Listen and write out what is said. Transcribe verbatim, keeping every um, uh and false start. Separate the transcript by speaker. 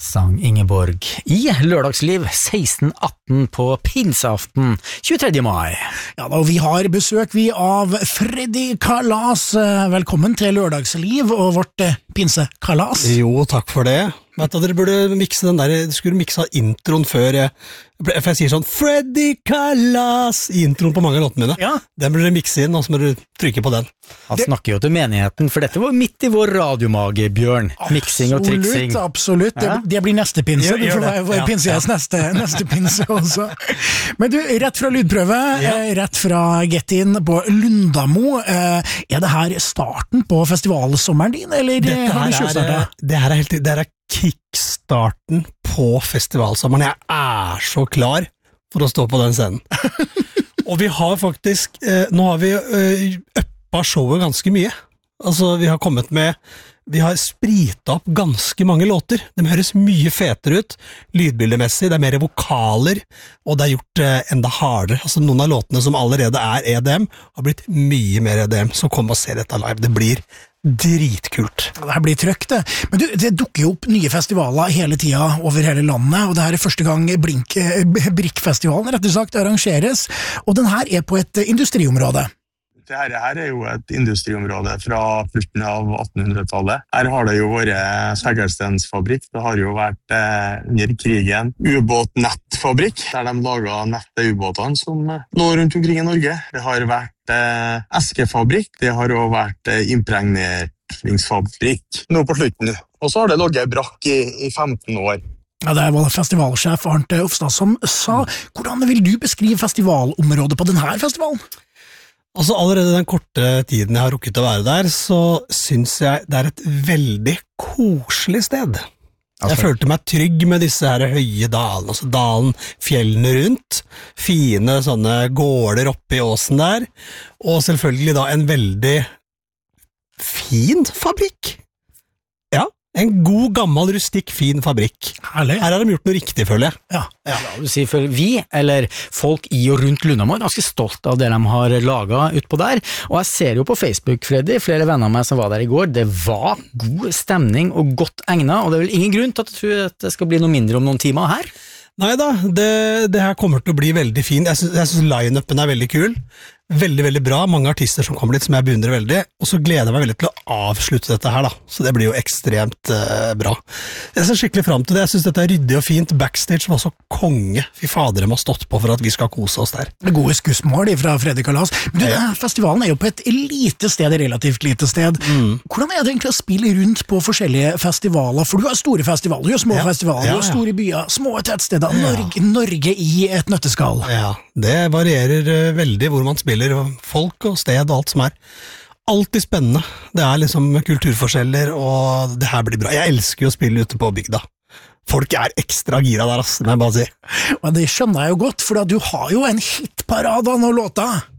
Speaker 1: sang Ingeborg i Lørdagsliv seksten atten på pinseaften tjuetredje mai.
Speaker 2: Ja da, og vi har besøk vi av Freddy Kalas. Velkommen til Lørdagsliv og vårt pinsekalas.
Speaker 3: Jo, takk for det. Vet du, dere burde mikse den der, du skulle mikse introen før jeg, for jeg sier sånn Freddy Kalas i introen på mange av låtene mine.
Speaker 2: Ja.
Speaker 3: Den burde dere mikse inn, og så må dere trykke på den.
Speaker 1: Han snakker jo til menigheten, for dette var midt i vår radiomage, Bjørn. Miksing og triksing.
Speaker 2: Absolutt, absolutt. Det, det blir neste pinse.
Speaker 3: Gjør, gjør
Speaker 2: du får være
Speaker 3: ja,
Speaker 2: pinsegjest
Speaker 3: ja.
Speaker 2: neste, neste pinse også. Men du, rett fra lydprøve,
Speaker 3: Ja.
Speaker 2: eh, rett fra Get In på Lundamo, eh, er det her starten på festivalsommeren din, eller
Speaker 3: Dette
Speaker 2: har du
Speaker 3: her er,
Speaker 2: tjuvstartet?
Speaker 3: det her er helt, det her er kickstarten på festivalsommeren. Jeg er så klar for å stå på den scenen. Og vi har faktisk, eh, nå har vi eh, uppa showet ganske mye. Altså, vi har kommet med, vi har spritet opp ganske mange låter. De høres mye fetere ut, lydbildemessig, det er mer vokaler, og det er gjort eh, enda hardere. Altså, noen av låtene som allerede er E D M, har blitt mye mer E D M, så kom og se dette live. Det blir dritkult.
Speaker 2: Det her blir trøkk, det. Men du, det dukker jo opp nye festivaler hele tida over hele landet, og det her er første gang Blink, eh, Brikkfestivalen rett og slett arrangeres, og den her er på et industriområde.
Speaker 4: Dette her er jo et industriområde fra slutten av attenhundretallet. Her har det jo vært segerstensfabrikk. Det har jo vært eh, under krigen ubåtnettfabrikk, der de laget nett til ubåtene som lå rundt omkring i Norge. Det har vært eh, eskefabrikk. Det har også vært eh, impregneringsfabrikk nå på slutten. Og så har det ligget brakk i, i femten år.
Speaker 2: Ja, det var festivalsjef Arnt Ofstad som sa. Hvordan vil du beskrive festivalområdet på denne festivalen?
Speaker 3: Altså allerede den korte tiden jeg har rukket å være der, så synes jeg det er et veldig koselig sted. Jeg følte meg trygg med disse her høye dalene, altså dalen, fjellene rundt, fine sånne gårder oppe i åsen der, og selvfølgelig da en veldig fin fabrikk. Ja, en god, gammel, rustikk, fin fabrikk.
Speaker 2: Herlig.
Speaker 3: Her har de gjort noe riktig, føler jeg.
Speaker 2: Ja.
Speaker 1: Ja, du sier for vi, eller folk i og rundt Lundamo, er ganske stolt av det de har laget utpå der, og jeg ser jo på Facebook, Freddy, flere venner av meg som var der i går, det var god stemning og godt egnet, og det er vel ingen grunn til at jeg tror at det skal bli noe mindre om noen timer her?
Speaker 3: Neida, det, det her kommer til å bli veldig fin. Jeg synes, jeg synes line-upen er veldig kul. Veldig, veldig bra. Mange artister som kommer dit som jeg beundrer veldig. Og så gleder jeg meg veldig til å avslutte dette her da. Så det blir jo ekstremt uh, bra. Jeg ser skikkelig frem til det. Jeg synes dette er ryddig og fint. Backstage var så konge. Fy fader, de har stått på for at vi skal kose oss der.
Speaker 2: Det gode skussmål fra Freddy Kalas. Men du, denne festivalen er jo på et lite sted, et relativt lite sted. Mm. Hvordan er det egentlig å spille rundt på forskjellige festivaler? For du har store festivaler, du har små
Speaker 3: ja.
Speaker 2: festivaler,
Speaker 3: ja,
Speaker 2: du har
Speaker 3: ja.
Speaker 2: store byer, små tettsteder.
Speaker 3: Ja.
Speaker 2: Norge, Norge i et nøtteskall.
Speaker 3: Ja, det varierer uh, veldig hvor man spiller, og folk og sted og alt som er. Alltid spennende. Det er liksom kulturforskjeller, og det her blir bra. Jeg elsker jo å spille ute på bygda. Folk er ekstra gira der, ass, må jeg bare si.
Speaker 2: Og det skjønner jeg jo godt, for du har jo en hitparade av noen låter.